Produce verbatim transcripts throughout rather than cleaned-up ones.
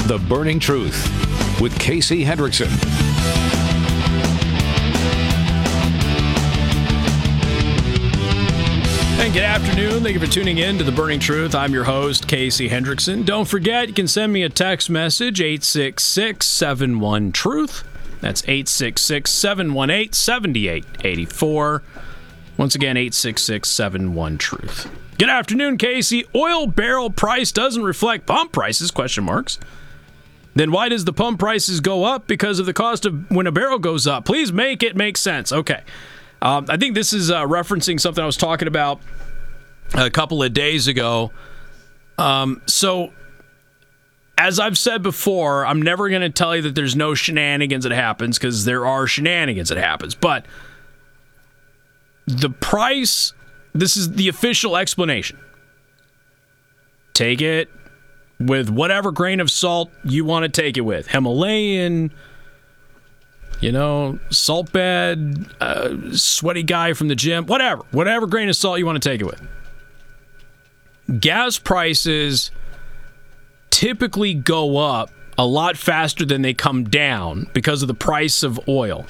The Burning Truth with Casey Hendrickson. And good afternoon. Thank you for tuning in to The Burning Truth. I'm your host, Casey Hendrickson. Don't forget, you can send me a text message, eight six six, seven one, truth. That's eight six six, seven one eight, seven eight eight four. Once again, eight six six, seven one, truth. Good afternoon, Casey. Oil barrel price doesn't reflect pump prices, question marks. Then why does the pump prices go up? Because of the cost of when a barrel goes up. Please make it make sense. Okay. Um, I think this is uh, referencing something I was talking about a couple of days ago. Um, so, as I've said before, I'm never going to tell you that there's no shenanigans that happens, because there are shenanigans that happens. But the price, this is the official explanation. Take it with whatever grain of salt you want to take it with. Himalayan, you know, salt bed, uh, sweaty guy from the gym, whatever. Whatever grain of salt you want to take it with. Gas prices typically go up a lot faster than they come down because of the price of oil.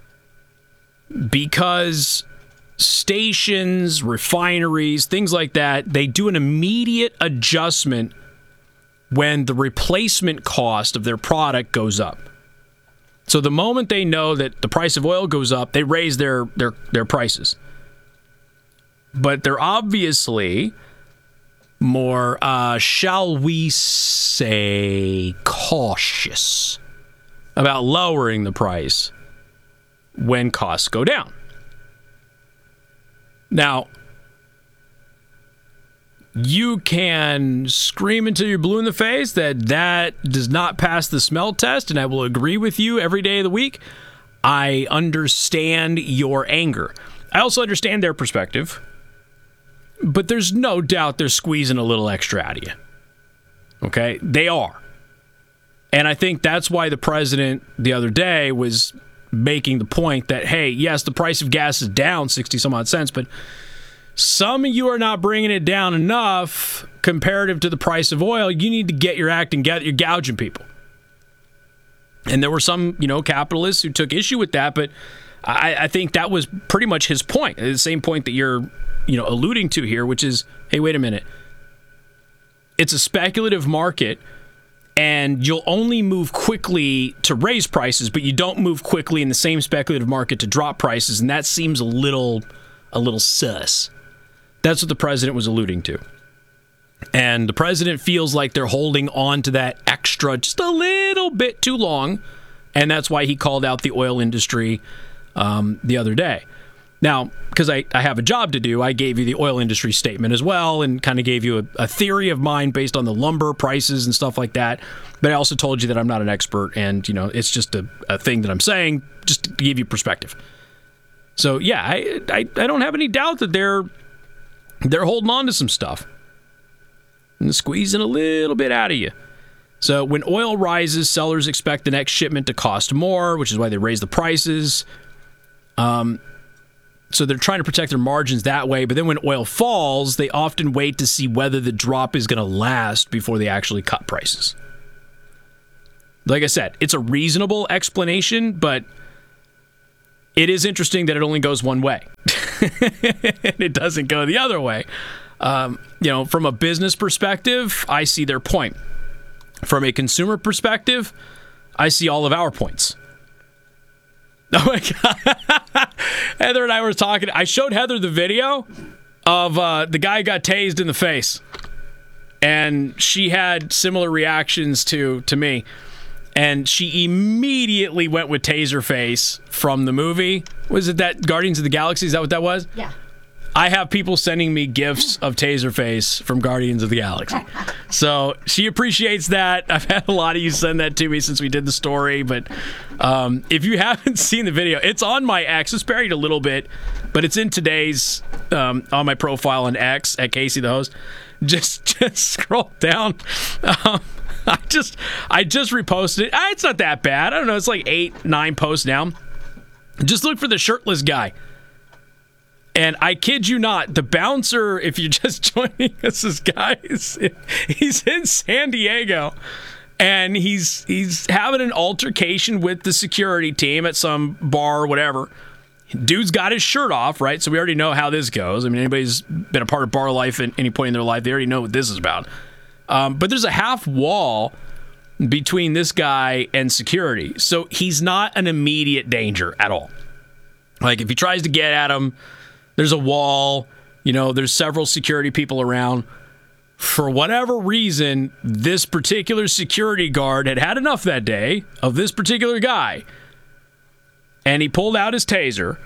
Because stations, refineries, things like that, they do an immediate adjustment when the replacement cost of their product goes up. So the moment they know that the price of oil goes up, they raise their their, their prices. But they're obviously more, uh, shall we say, cautious about lowering the price when costs go down. Now, you can scream until you're blue in the face that that does not pass the smell test, and I will agree with you every day of the week. I understand your anger. I also understand their perspective. But there's no doubt they're squeezing a little extra out of you. Okay? They are. And I think that's why the president the other day was making the point that, hey, yes, the price of gas is down sixty some odd cents, but some of you are not bringing it down enough comparative to the price of oil. You need to get your act and get, you're gouging people. And there were some, you know, capitalists who took issue with that, but I, I think that was pretty much his point. The same point that you're you know, alluding to here, which is, hey, wait a minute. It's a speculative market, and you'll only move quickly to raise prices, but you don't move quickly in the same speculative market to drop prices, and that seems a little, a little sus. That's what the president was alluding to. And the president feels like they're holding on to that extra just a little bit too long, and that's why he called out the oil industry um, the other day. Now, because I, I have a job to do, I gave you the oil industry statement as well and kind of gave you a, a theory of mine based on the lumber prices and stuff like that. But I also told you that I'm not an expert, and, you know, it's just a, a thing that I'm saying just to give you perspective. So, yeah, I, I I don't have any doubt that they're they're holding on to some stuff and squeezing a little bit out of you. So when oil rises, sellers expect the next shipment to cost more, which is why they raise the prices. Um... So they're trying to protect their margins that way. But then when oil falls, they often wait to see whether the drop is going to last before they actually cut prices. Like I said, it's a reasonable explanation, but it is interesting that it only goes one way. It doesn't go the other way. Um, you know, from a business perspective, I see their point. From a consumer perspective, I see all of our points. Oh my God. Heather and I were talking. I showed Heather the video of uh, the guy who got tased in the face. And she had similar reactions to, to me. And she immediately went with Taserface from the movie. Was it that Guardians of the Galaxy? Is that what that was? Yeah. I have people sending me gifts of Taserface from Guardians of the Galaxy. So she appreciates that. I've had a lot of you send that to me since we did the story. But um, if you haven't seen the video, it's on my X. It's buried a little bit, but it's in today's, um, on my profile on X at Casey the Host. Just, just scroll down. Um, I just, I just reposted it. Ah, it's not that bad. I don't know. It's like eight, nine posts now. Just look for the shirtless guy. And I kid you not, the bouncer, if you're just joining us, this guy, is, he's in San Diego. And he's he's having an altercation with the security team at some bar or whatever. Dude's got his shirt off, right? So we already know how this goes. I mean, anybody's been a part of bar life at any point in their life, they already know what this is about. Um, but there's a half wall between this guy and security. So he's not an immediate danger at all. Like, if he tries to get at him, there's a wall. You know, there's several security people around. For whatever reason, this particular security guard had had enough that day of this particular guy. And he pulled out his taser.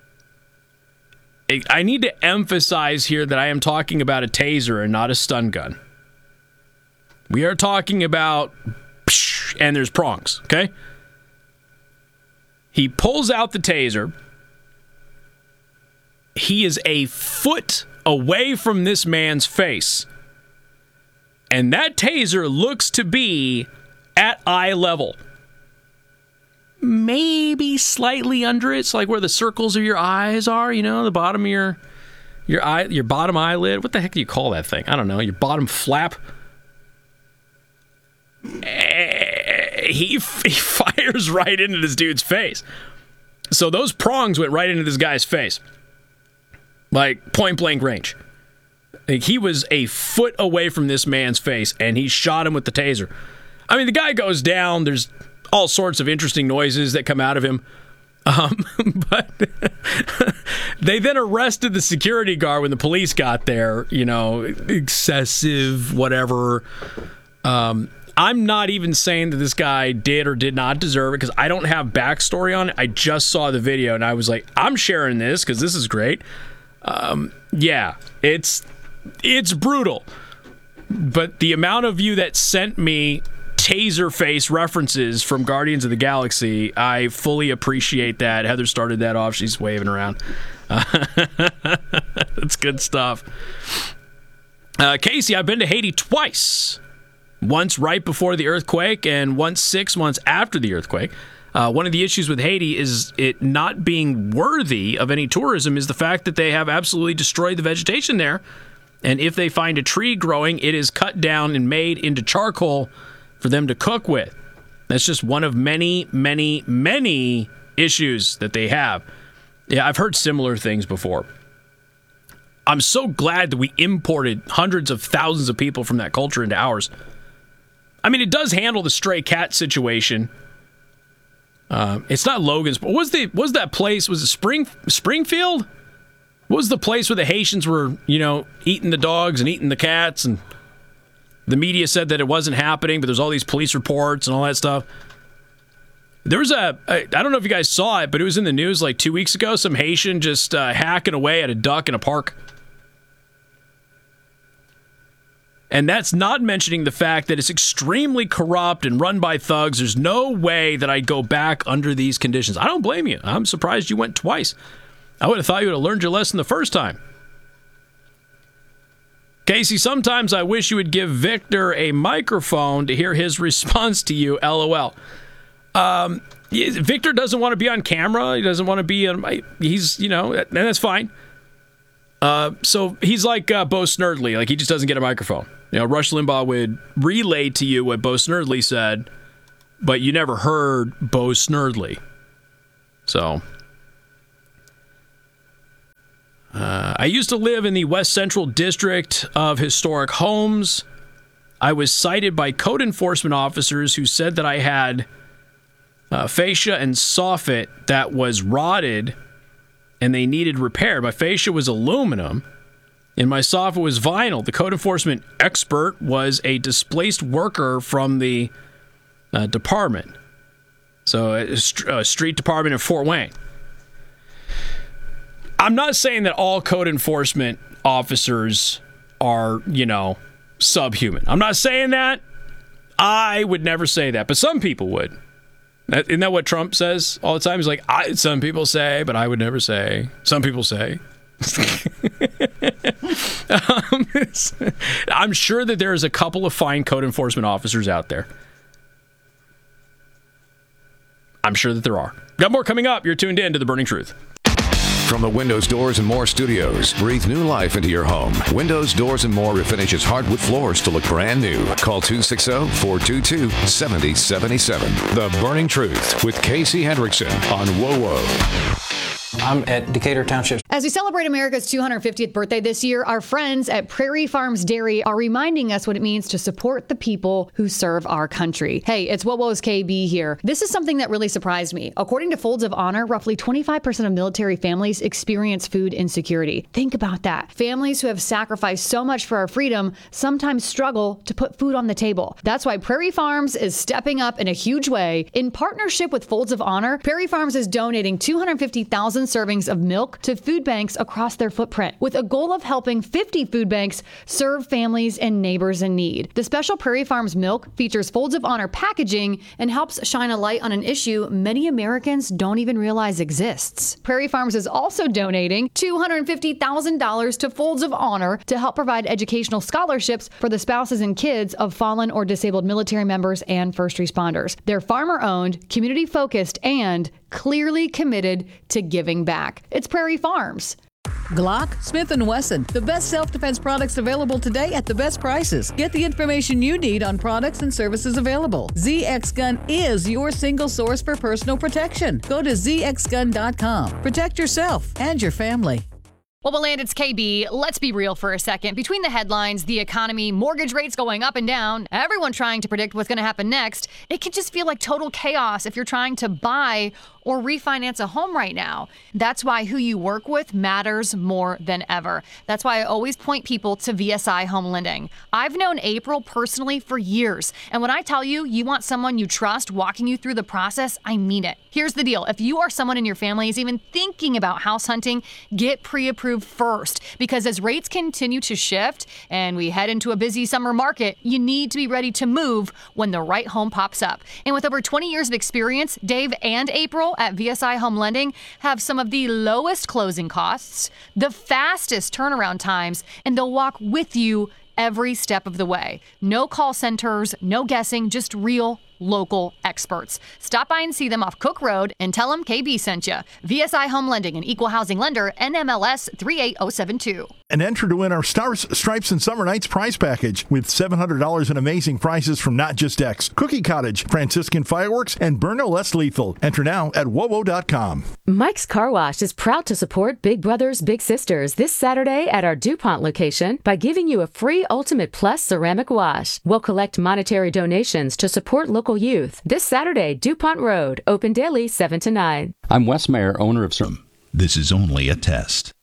I need to emphasize here that I am talking about a taser and not a stun gun. We are talking about, and there's prongs, okay? He pulls out the taser. He is a foot away from this man's face. And that taser looks to be at eye level. Maybe slightly under it. It's like where the circles of your eyes are, you know, the bottom of your your eye, your bottom eyelid. What the heck do you call that thing? I don't know. Your bottom flap. He, he fires right into this dude's face. So those prongs went right into this guy's face. Like point blank range. Like, he was a foot away from this man's face, and he shot him with the taser. I mean, the guy goes down. There's all sorts of interesting noises that come out of him. Um, but they then arrested the security guard when the police got there. You know, excessive, whatever. Um, I'm not even saying that this guy did or did not deserve it, because I don't have backstory on it. I just saw the video, and I was like, I'm sharing this because this is great. Um, yeah, it's it's brutal. But the amount of you that sent me taser face references from Guardians of the Galaxy, I fully appreciate that. Heather started that off. She's waving around. Uh, that's good stuff. Uh, Casey, I've been to Haiti twice. Once right before the earthquake and once six months after the earthquake. Uh, one of the issues with Haiti is it not being worthy of any tourism is the fact that they have absolutely destroyed the vegetation there. And if they find a tree growing, it is cut down and made into charcoal for them to cook with. That's just one of many, many, many issues that they have. Yeah, I've heard similar things before. I'm so glad that we imported hundreds of thousands of people from that culture into ours. I mean, it does handle the stray cat situation. Uh, it's not Logan's, but what was the what was that place? Was it Spring Springfield? What was the place where the Haitians were, you know, eating the dogs and eating the cats, and the media said that it wasn't happening, but there's all these police reports and all that stuff. There was a, a I don't know if you guys saw it, but it was in the news like two weeks ago. Some Haitian just uh, hacking away at a duck in a park. And that's not mentioning the fact that it's extremely corrupt and run by thugs. There's no way that I'd go back under these conditions. I don't blame you. I'm surprised you went twice. I would have thought you would have learned your lesson the first time. Casey, sometimes I wish you would give Victor a microphone to hear his response to you, LOL. Um, Victor doesn't want to be on camera. He doesn't want to be on, he's, you know, and that's fine. Uh, so he's like uh, Bo Snerdley. Like, he just doesn't get a microphone. You know, Rush Limbaugh would relay to you what Bo Snerdley said, but you never heard Bo Snerdley. So, uh, I used to live in the West Central District of Historic Homes. I was cited by code enforcement officers who said that I had uh, fascia and soffit that was rotted and they needed repair. My fascia was aluminum, and my soffit was vinyl. The code enforcement expert was a displaced worker from the uh, department. So, a, st- a street department in Fort Wayne. I'm not saying that all code enforcement officers are, you know, subhuman. I'm not saying that. I would never say that, but some people would. Isn't that what Trump says all the time? He's like, I, some people say, but I would never say. Some people say. um, I'm sure that there's a couple of fine code enforcement officers out there. I'm sure that there are. Got more coming up. You're tuned in to The Burning Truth. From the Windows, Doors, and More studios, breathe new life into your home. Windows, Doors, and More refinishes hardwood floors to look brand new. Call two six zero, four two two, seven zero seven seven. The Burning Truth with Casey Hendrickson on WOWO. I'm at Decatur Township. As we celebrate America's two hundred fiftieth birthday this year, our friends at Prairie Farms Dairy are reminding us what it means to support the people who serve our country. Hey, it's WOWO's K B here. This is something that really surprised me. According to Folds of Honor, roughly twenty-five percent of military families experience food insecurity. Think about that. Families who have sacrificed so much for our freedom sometimes struggle to put food on the table. That's why Prairie Farms is stepping up in a huge way. In partnership with Folds of Honor, Prairie Farms is donating two hundred fifty thousand servings of milk to food banks across their footprint, with a goal of helping fifty food banks serve families and neighbors in need. The special Prairie Farms milk features Folds of Honor packaging and helps shine a light on an issue many Americans don't even realize exists. Prairie Farms is also donating two hundred fifty thousand dollars to Folds of Honor to help provide educational scholarships for the spouses and kids of fallen or disabled military members and first responders. They're farmer-owned, community-focused, and clearly committed to giving back. It's Prairie Farms. Glock, Smith and Wesson, the best self-defense products available today at the best prices. Get the information you need on products and services available. Z X Gun is your single source for personal protection. Go to z x gun dot com. Protect yourself and your family. Well, Land, it's K B. Let's be real for a second. Between the headlines, the economy, mortgage rates going up and down, everyone trying to predict what's going to happen next, it can just feel like total chaos if you're trying to buy or refinance a home right now. That's why who you work with matters more than ever. That's why I always point people to V S I Home Lending. I've known April personally for years, and when I tell you you want someone you trust walking you through the process, I mean it. Here's the deal. If you or someone in your family is even thinking about house hunting, get pre-approved first, because as rates continue to shift and we head into a busy summer market, you need to be ready to move when the right home pops up. And with over twenty years of experience, Dave and April at V S I Home Lending have some of the lowest closing costs, the fastest turnaround times, and they'll walk with you every step of the way. No call centers, no guessing, just real local experts. Stop by and see them off Cook Road and tell them K B sent you. V S I Home Lending, an equal housing lender, N M L S three eight zero seven two. And enter to win our Stars, Stripes, and Summer Nights prize package with seven hundred dollars in amazing prizes from Not Just X, Cookie Cottage, Franciscan Fireworks, and Burn No Less Lethal. Enter now at wowo dot com. Mike's Car Wash is proud to support Big Brothers Big Sisters this Saturday at our DuPont location by giving you a free Ultimate Plus ceramic wash. We'll collect monetary donations to support local youth. This Saturday, DuPont Road, open daily seven to nine. I'm Wes Mayer, owner of Some. This is only a test.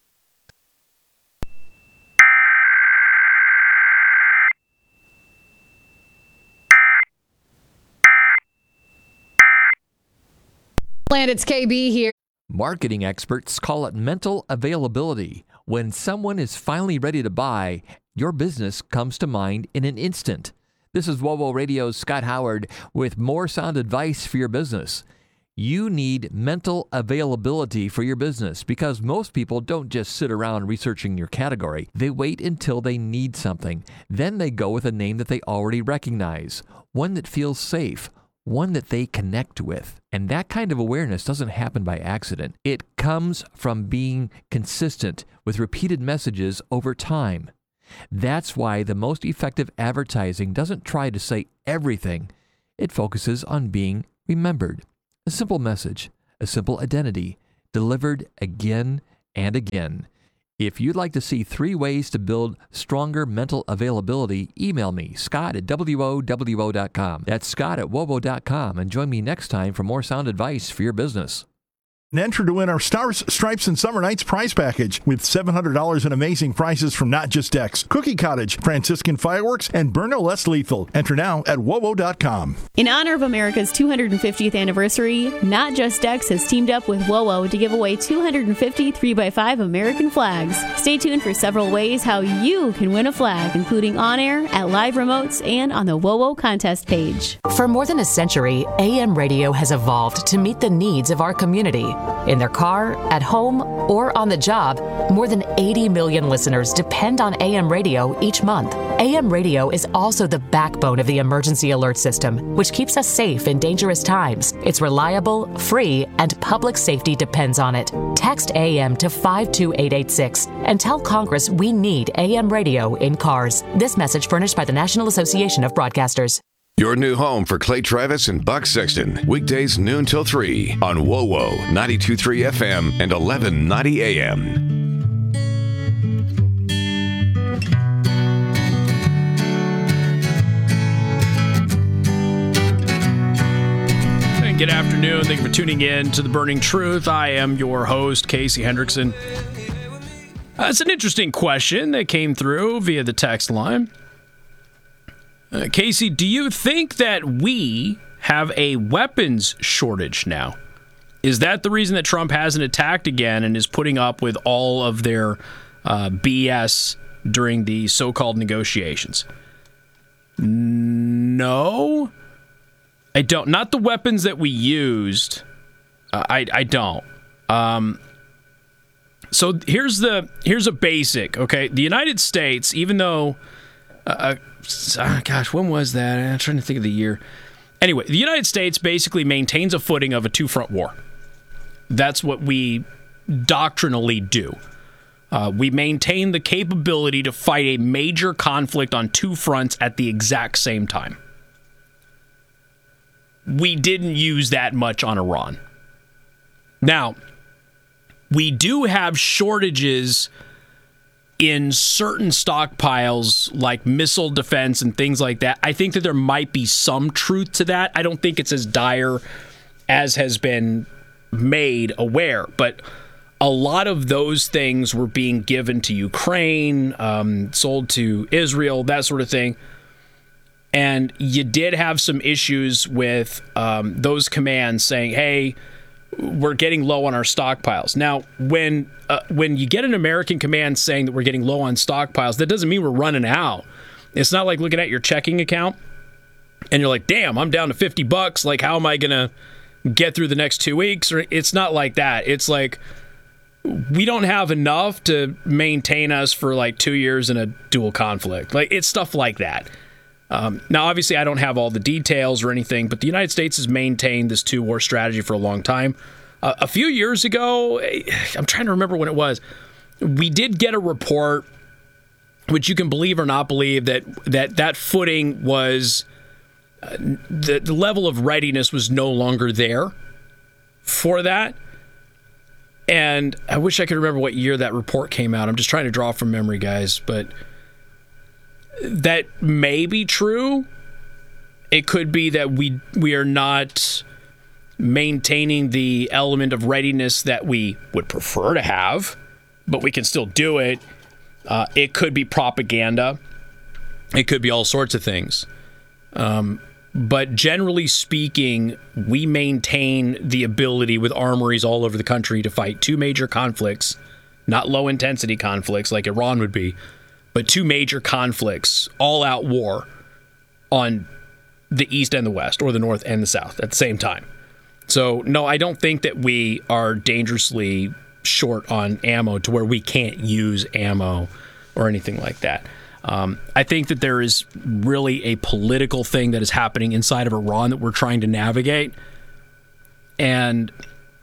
Land, it's K B here. Marketing experts call it mental availability. When someone is finally ready to buy, your business comes to mind in an instant. This is WOWO Radio's Scott Howard with more sound advice for your business. You need mental availability for your business because most people don't just sit around researching your category. They wait until they need something. Then they go with a name that they already recognize, one that feels safe, one that they connect with. And that kind of awareness doesn't happen by accident. It comes from being consistent with repeated messages over time. That's why the most effective advertising doesn't try to say everything. It focuses on being remembered. A simple message, a simple identity, delivered again and again. If you'd like to see three ways to build stronger mental availability, email me, Scott at W O W O dot com. That's Scott at WOWO dot com, and join me next time for more sound advice for your business. And enter to win our Stars, Stripes, and Summer Nights prize package with seven hundred dollars in amazing prizes from Not Just X, Cookie Cottage, Franciscan Fireworks, and Burn No Less Lethal. Enter now at wowo dot com. In honor of America's two hundred fiftieth anniversary, Not Just X has teamed up with WOWO to give away two hundred fifty three by five American flags. Stay tuned for several ways how you can win a flag, including on air, at live remotes, and on the WOWO contest page. For more than a century, A M radio has evolved to meet the needs of our community. In their car, at home, or on the job, more than eighty million listeners depend on A M radio each month. A M radio is also the backbone of the emergency alert system, which keeps us safe in dangerous times. It's reliable, free, and public safety depends on it. Text A M to five two eight eight six and tell Congress we need A M radio in cars. This message furnished by the National Association of Broadcasters. Your new home for Clay Travis and Buck Sexton. Weekdays noon till three on W O W O ninety-two point three F M and eleven ninety A M. Good afternoon. Thank you for tuning in to The Burning Truth. I am your host, Casey Hendrickson. Uh, it's an interesting question that came through via the text line. Uh, Casey, do you think that we have a weapons shortage now? Is that the reason that Trump hasn't attacked again and is putting up with all of their uh, B S during the so-called negotiations? No. I don't. Not the weapons that we used. Uh, I I don't. Um, so here's the here's a basic. Okay, the United States, even though, uh, uh, gosh, when was that? I'm trying to think of the year. Anyway, the United States basically maintains a footing of a two-front war. That's what we doctrinally do. Uh, we maintain the capability to fight a major conflict on two fronts at the exact same time. We didn't use that much on Iran. Now, we do have shortages in certain stockpiles like missile defense and things like that. I think that there might be some truth to that. I don't think it's as dire as has been made aware, but a lot of those things were being given to Ukraine, um, sold to Israel, that sort of thing. And you did have some issues with um, those commands saying, hey, we're getting low on our stockpiles. Now, when uh, when you get an American command saying that we're getting low on stockpiles, that doesn't mean we're running out. It's not like looking at your checking account and you're like, damn, I'm down to fifty bucks. Like, how am I going to get through the next two weeks? Or it's not like that. It's like, we don't have enough to maintain us for like two years in a dual conflict. Like, it's stuff like that. Um, now, obviously, I don't have all the details or anything, but the United States has maintained this two-war strategy for a long time. Uh, a few years ago, I'm trying to remember when it was, we did get a report, which you can believe or not believe, that that, that footing was, uh, the, the level of readiness was no longer there for that. And I wish I could remember what year that report came out. I'm just trying to draw from memory, guys, but that may be true. It could be that we we are not maintaining the element of readiness that we would prefer to have, but we can still do it. Uh, it could be propaganda. It could be all sorts of things. Um, but generally speaking, we maintain the ability with armories all over the country to fight two major conflicts, not low-intensity conflicts like Iran would be, but two major conflicts, all-out war on the East and the West, or the North and the South at the same time. So, no, I don't think that we are dangerously short on ammo to where we can't use ammo or anything like that. Um, I think that there is really a political thing that is happening inside of Iran that we're trying to navigate. And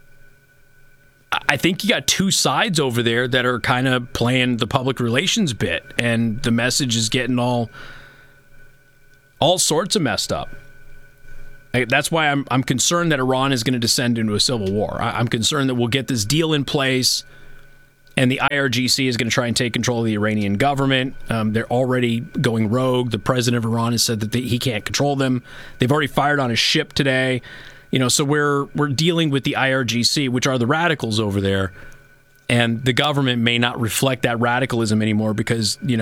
I think you got two sides over there that are kind of playing the public relations bit, and the message is getting all all sorts of messed up. That's why I'm I'm concerned that Iran is going to descend into a civil war. I'm concerned that we'll get this deal in place, and the I R G C is going to try and take control of the Iranian government. Um, they're already going rogue. The president of Iran has said that they, he can't control them. They've already fired on his ship today. You know, so we're we're dealing with the I R G C, which are the radicals over there, and the government may not reflect that radicalism anymore because, you know,